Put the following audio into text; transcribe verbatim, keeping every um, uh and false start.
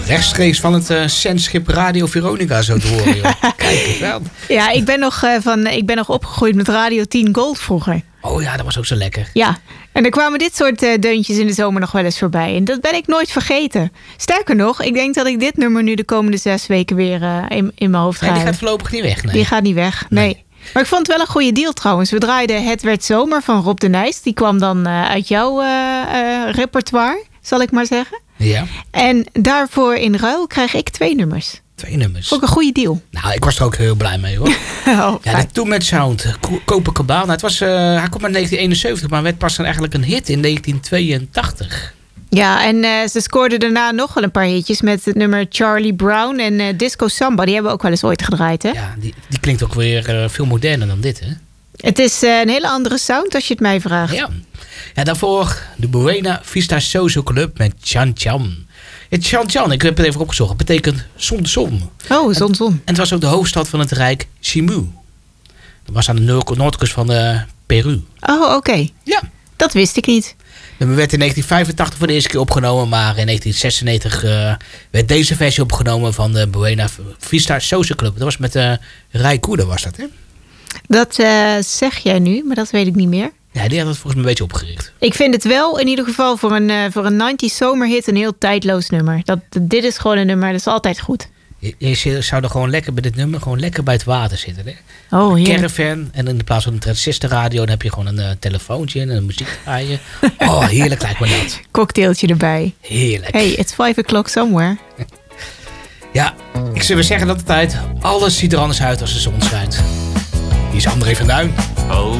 Rechtstreeks van het uh, zendschip Radio Veronica zo te horen. Joh. Kijk eens wel. Ja, ik ben, nog, uh, van, ik ben nog opgegroeid met Radio tien Gold vroeger. Oh ja, dat was ook zo lekker. Ja, en er kwamen dit soort uh, deuntjes in de zomer nog wel eens voorbij. En dat ben ik nooit vergeten. Sterker nog, ik denk dat ik dit nummer nu de komende zes weken weer uh, in, in mijn hoofd ga. Nee, die gaat voorlopig niet weg. Nee. Die gaat niet weg, nee. nee. Maar ik vond het wel een goede deal trouwens. We draaiden Het werd zomer van Rob de Nijs. Die kwam dan uh, uit jouw uh, uh, repertoire, zal ik maar zeggen. Ja. En daarvoor in ruil krijg ik twee nummers. Twee nummers. Vond ik een goede deal. Nou, ik was er ook heel blij mee hoor. oh, ja, de Too Much Sound, Copacabana. Nou, het was, uh, hij kwam uit negentien eenenzeventig, maar werd pas dan eigenlijk een hit in negentien tweeëntachtig. Ja, en uh, ze scoorden daarna nog wel een paar hitjes met het nummer Charlie Brown en uh, Disco Samba. Die hebben we ook wel eens ooit gedraaid, hè? Ja, die, die klinkt ook weer uh, veel moderner dan dit, hè? Het is uh, een hele andere sound als je het mij vraagt. Ja, ja daarvoor de Buena Vista Social Club met Chan Chan. Het Chan Chan, ik heb het even opgezocht, het betekent zon zon. Oh, zon zon. En het was ook de hoofdstad van het rijk Simu. Dat was aan de noord- noordkust van uh, Peru. Oh, oké. Okay. Ja. Dat wist ik niet. Het werd in negentien vijfentachtig voor de eerste keer opgenomen, maar in negentien zesennegentig uh, werd deze versie opgenomen van de Buena Vista Social Club. Dat was met uh, Ray Cooder, was dat, hè? Dat uh, zeg jij nu, maar dat weet ik niet meer. Ja, die had het volgens mij een beetje opgericht. Ik vind het wel in ieder geval voor een, uh, voor een negentig zomerhit een heel tijdloos nummer. Dat, dit is gewoon een nummer, dat is altijd goed. Je, je zou er gewoon lekker bij dit nummer gewoon lekker bij het water zitten. Hè? Oh, een caravan en in plaats van een transistorradio dan heb je gewoon een uh, telefoontje en een muziek draaien. Oh, heerlijk lijkt me dat. Cocktailtje erbij. Heerlijk. Hey, it's five o'clock somewhere. Ja, ik zou weer zeggen dat de tijd, alles ziet er anders uit als de zon schijnt. Hier is André van Duin. Oh.